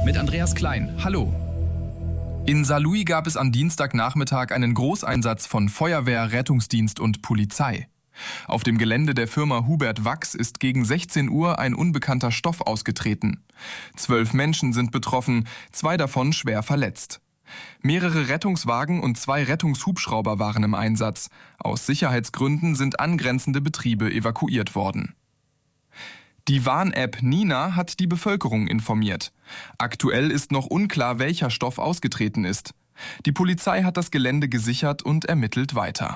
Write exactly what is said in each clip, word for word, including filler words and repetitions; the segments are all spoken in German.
mit Andreas Klein. Hallo. In Saarlouis gab es am Dienstagnachmittag einen Großeinsatz von Feuerwehr, Rettungsdienst und Polizei. Auf dem Gelände der Firma Hubert Wachs ist gegen sechzehn Uhr ein unbekannter Stoff ausgetreten. Zwölf Menschen sind betroffen, zwei davon schwer verletzt. Mehrere Rettungswagen und zwei Rettungshubschrauber waren im Einsatz. Aus Sicherheitsgründen sind angrenzende Betriebe evakuiert worden. Die Warn-App Nina hat die Bevölkerung informiert. Aktuell ist noch unklar, welcher Stoff ausgetreten ist. Die Polizei hat das Gelände gesichert und ermittelt weiter.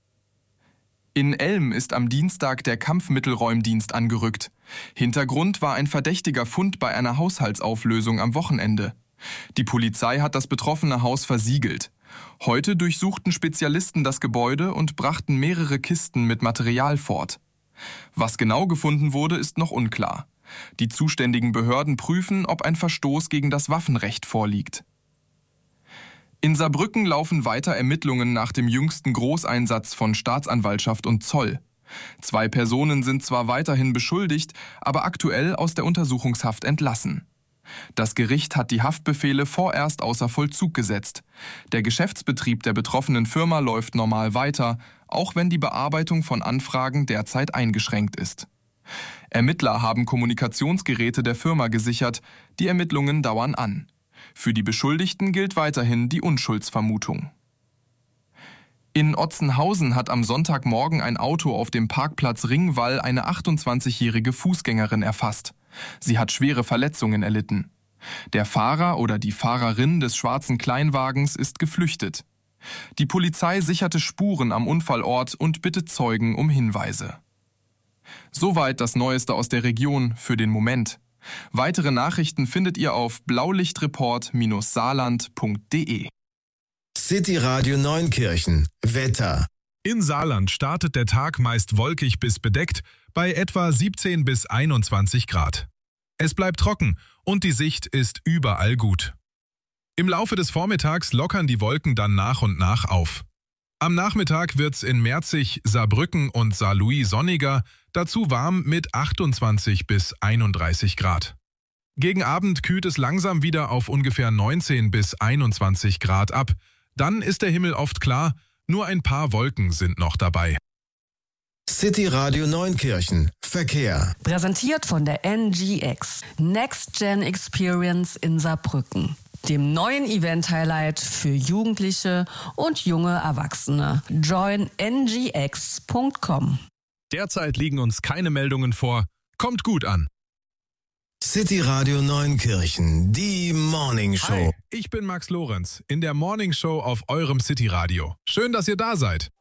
In Elm ist am Dienstag der Kampfmittelräumdienst angerückt. Hintergrund war ein verdächtiger Fund bei einer Haushaltsauflösung am Wochenende. Die Polizei hat das betroffene Haus versiegelt. Heute durchsuchten Spezialisten das Gebäude und brachten mehrere Kisten mit Material fort. Was genau gefunden wurde, ist noch unklar. Die zuständigen Behörden prüfen, ob ein Verstoß gegen das Waffenrecht vorliegt. In Saarbrücken laufen weiter Ermittlungen nach dem jüngsten Großeinsatz von Staatsanwaltschaft und Zoll. Zwei Personen sind zwar weiterhin beschuldigt, aber aktuell aus der Untersuchungshaft entlassen. Das Gericht hat die Haftbefehle vorerst außer Vollzug gesetzt. Der Geschäftsbetrieb der betroffenen Firma läuft normal weiter, auch wenn die Bearbeitung von Anfragen derzeit eingeschränkt ist. Ermittler haben Kommunikationsgeräte der Firma gesichert, die Ermittlungen dauern an. Für die Beschuldigten gilt weiterhin die Unschuldsvermutung. In Otzenhausen hat am Sonntagmorgen ein Auto auf dem Parkplatz Ringwall eine achtundzwanzigjährige Fußgängerin erfasst. Sie hat schwere Verletzungen erlitten. Der Fahrer oder die Fahrerin des schwarzen Kleinwagens ist geflüchtet. Die Polizei sicherte Spuren am Unfallort und bittet Zeugen um Hinweise. Soweit das Neueste aus der Region für den Moment. Weitere Nachrichten findet ihr auf blaulichtreport Bindestrich saarland Punkt de. City Radio Neunkirchen. Wetter. In Saarland startet der Tag meist wolkig bis bedeckt bei etwa siebzehn bis einundzwanzig Grad. Es bleibt trocken und die Sicht ist überall gut. Im Laufe des Vormittags lockern die Wolken dann nach und nach auf. Am Nachmittag wird's in Merzig, Saarbrücken und Saarlouis sonniger, dazu warm mit achtundzwanzig bis einunddreißig Grad. Gegen Abend kühlt es langsam wieder auf ungefähr neunzehn bis einundzwanzig Grad ab. Dann ist der Himmel oft klar, nur ein paar Wolken sind noch dabei. City Radio Neunkirchen. Verkehr. Präsentiert von der N G X. Next Gen Experience in Saarbrücken. Dem neuen Event-Highlight für Jugendliche und junge Erwachsene. join n g x punkt com. Derzeit liegen uns keine Meldungen vor. Kommt gut an. City Radio Neunkirchen, die Morning Show. Hi, ich bin Max Lorenz in der Morning Show auf eurem City Radio. Schön, dass ihr da seid.